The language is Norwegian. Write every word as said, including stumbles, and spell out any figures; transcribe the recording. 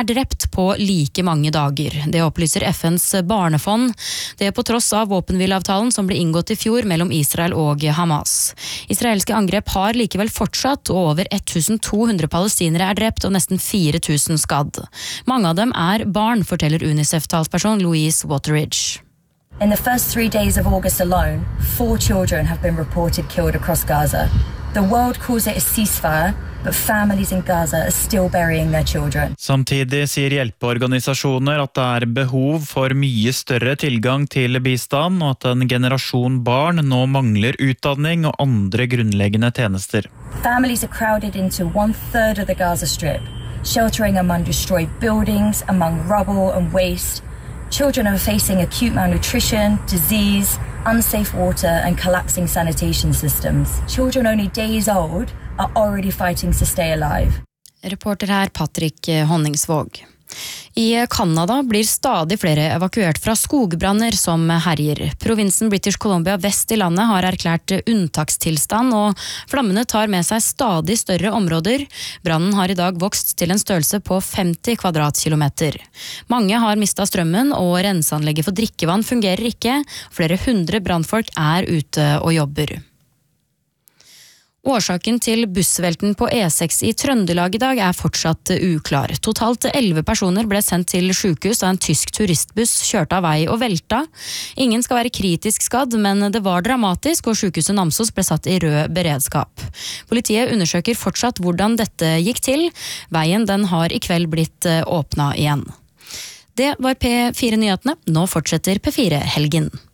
er drept på like mange dager. Det opplyser F N's barnefond. Det er på tross av våpenhvileavtalen som ble inngått i fjor mellom Israel og Hamas. Israelske angrep har likevel fortsatt, og over to hundre palestinere er drept og nesten fire tusen skadd. Mange av dem er barn, forteller UNICEF-talsperson Louise Wateridge. In the first three days of August alone, four children have been reported killed across Gaza. The world calls it a ceasefire, but families in Gaza are still burying their children. Samtidig sier hjelpeorganisasjoner at det er behov for mye større tilgang til bistand, og at en generasjon barn nå mangler utdanning og andre grunnleggende tjenester. Families are crowded into one third of the Gaza Strip, sheltering among destroyed buildings, among rubble and waste. Children are facing acute malnutrition, disease, unsafe water and collapsing sanitation systems. Children only days old are already fighting to stay alive. Reporter her Patrick Honningsvåg. I Kanada blir stadig flere evakuert fra skogbranner som herjer. Provinsen British Columbia vest i landet har erklært unntakstilstand, og flammene tar med seg stadig større områder. Brannen har i dag vokst til en størrelse på femti kvadratkilometer. Mange har mistet strømmen, og renseanlegget for drikkevann fungerer ikke. Flere hundre brannfolk er ute og jobber. Årsaken til bussvelten på E seks i Trøndelag i dag er fortsatt uklar. Totalt elleve personer ble sendt til sykehus da en tysk turistbuss kjørte av vei og velta. Ingen skal være kritisk skadd, men det var dramatisk, og sykehuset Namsos ble satt i rød beredskap. Politiet undersøker fortsatt hvordan dette gikk til. Veien den har i kveld blitt åpnet igjen. Det var P fire Nyhetene. Nå fortsetter P fire Helgen.